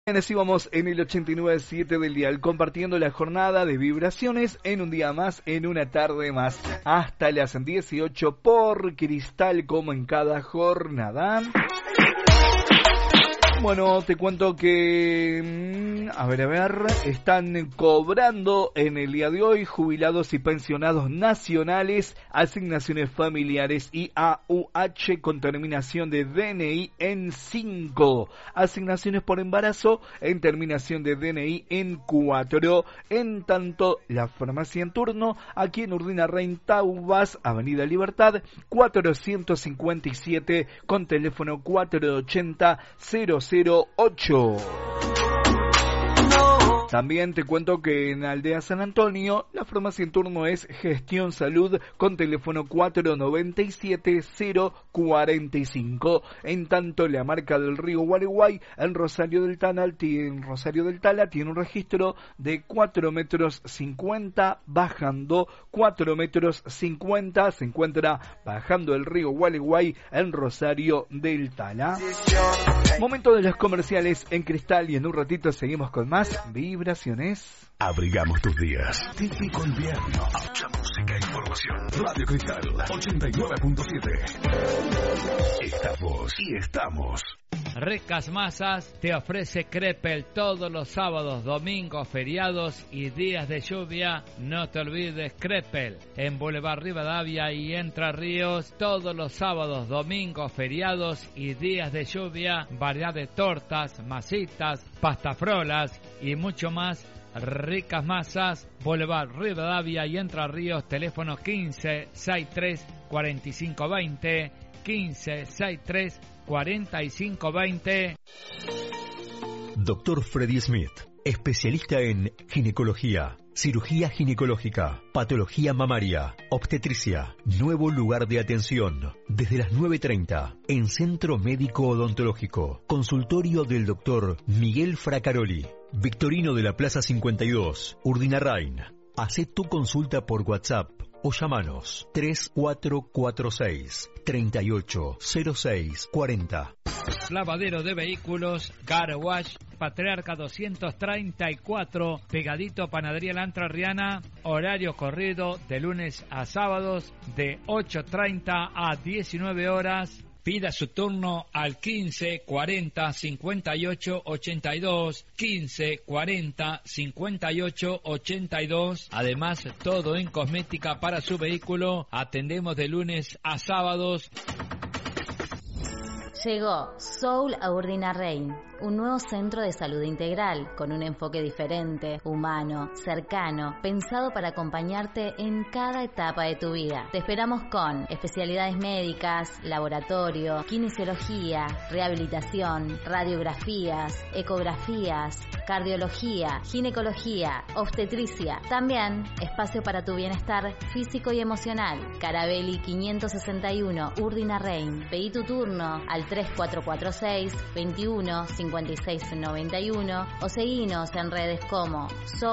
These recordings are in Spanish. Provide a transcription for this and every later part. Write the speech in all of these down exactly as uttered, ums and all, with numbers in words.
Bien, así vamos en el ochenta y nueve punto siete del dial, compartiendo la jornada de vibraciones en un día más, en una tarde más, hasta las dieciocho por Cristal, como en cada jornada. Bueno, te cuento que, a ver, a ver, están cobrando en el día de hoy jubilados y pensionados nacionales, asignaciones familiares y A U H con terminación de D N I en cinco, asignaciones por embarazo en terminación de D N I en cuatro. En tanto, la farmacia en turno, aquí en Urdinarrain Taubas, Avenida Libertad, cuatrocientos cincuenta y siete, con teléfono cuatro ochenta cero cero ocho. También te cuento que en Aldea San Antonio la farmacia en turno es Gestión Salud con teléfono cuatro noventa y siete cero cuarenta y cinco. En tanto, la marca del río Gualeguay en Rosario del Tala, en Rosario del Tala tiene un registro de cuatro metros cincuenta bajando, cuatro metros cincuenta, se encuentra bajando el río Gualeguay en Rosario del Tala. Momento de los comerciales en Cristal y en un ratito seguimos con más vibraciones. Abrigamos tus días. Típico invierno. Mucha música e información. Radio Cristal ochenta y nueve punto siete. Estamos y estamos. Ricas Masas te ofrece Crepel todos los sábados, domingos, feriados y días de lluvia. No te olvides Crepel en Boulevard Rivadavia y Entre Ríos todos los sábados, domingos, feriados y días de lluvia. Variedad de tortas, masitas, pastafrolas y mucho más. Ricas Masas, Boulevard Rivadavia y Entre Ríos, teléfono quince sesenta y tres cuarenta y cinco veinte, quince sesenta y tres cuarenta y cinco veinte. Doctor Freddy Smith, especialista en ginecología, cirugía ginecológica, patología mamaria, obstetricia. Nuevo lugar de atención, desde las nueve treinta, en Centro Médico Odontológico. Consultorio del doctor Miguel Fracaroli, Victorino de la Plaza cincuenta y dos, Urdinarrain. Hacé tu consulta por WhatsApp o llamanos tres cuatro cuatro seis, tres ocho cero seis cuatro cero. Lavadero de vehículos, Car Wash, Patriarca doscientos treinta y cuatro, pegadito a Panadería La Entrerriana, horario corrido de lunes a sábados de ocho treinta a diecinueve horas. Pida su turno al quince cuarenta cincuenta y ocho ochenta y dos, quince cuarenta cincuenta y ocho ochenta y dos. Además, todo en cosmética para su vehículo. Atendemos de lunes a sábados. Llegó Soul a Urdinarrain, un nuevo centro de salud integral con un enfoque diferente, humano, cercano, pensado para acompañarte en cada etapa de tu vida. Te esperamos con especialidades médicas, laboratorio, kinesiología, rehabilitación, radiografías, ecografías, cardiología, ginecología, obstetricia. También espacio para tu bienestar físico y emocional. Carabelli quinientos sesenta y uno, Urdinarrain. Pedí tu turno al tres cuatro cuatro seis, veintiuno cincuenta y seis noventa y uno o seguinos en redes como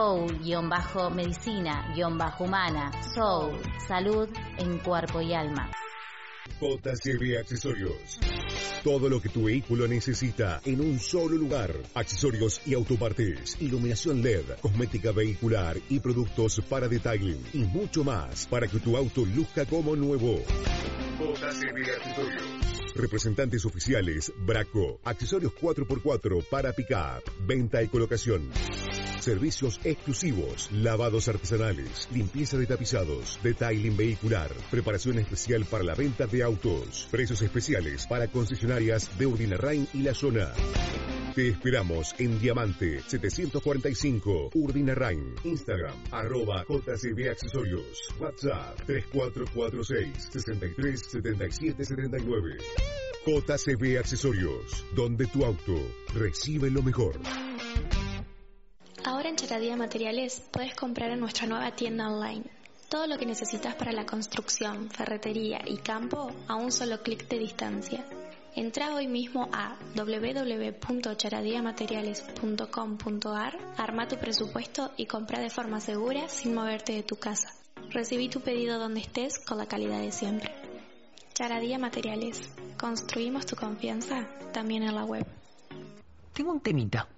Soul-Medicina-Humana. Soul, salud en cuerpo y alma. J C B Accesorios. Todo lo que tu vehículo necesita en un solo lugar. Accesorios y autopartes, iluminación L E D, cosmética vehicular y productos para detailing y mucho más para que tu auto luzca como nuevo. J C B Accesorios. Representantes oficiales Braco, accesorios cuatro por cuatro para pick-up, venta y colocación. Servicios exclusivos, lavados artesanales, limpieza de tapizados, detailing vehicular, preparación especial para la venta de autos, precios especiales para concesionarias de Urdinarrain y la zona. Te esperamos en Diamante setecientos cuarenta y cinco, Urdinarrain. Instagram, arroba J C B Accesorios. WhatsApp, tres cuatro cuatro seis, sesenta y tres setenta y siete setenta y nueve. J C B Accesorios, donde tu auto recibe lo mejor. Ahora en Charadía Materiales puedes comprar en nuestra nueva tienda online. Todo lo que necesitas para la construcción, ferretería y campo a un solo clic de distancia. Entra hoy mismo a doble u doble u doble u punto charadiamateriales punto com punto a r, arma tu presupuesto y compra de forma segura sin moverte de tu casa. Recibí tu pedido donde estés con la calidad de siempre. Charadía Materiales. Construimos tu confianza también en la web. Tengo un temita.